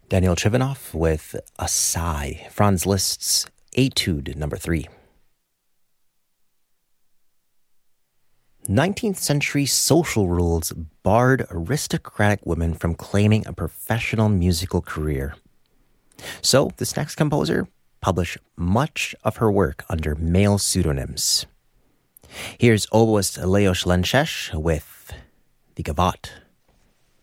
Daniel Trivanov with A Sigh, Franz Liszt's Etude number 3. 19th century social rules barred aristocratic women from claiming a professional musical career. So, this next composer published much of her work under male pseudonyms. Here's oboist Leos Lenses with the Gavotte.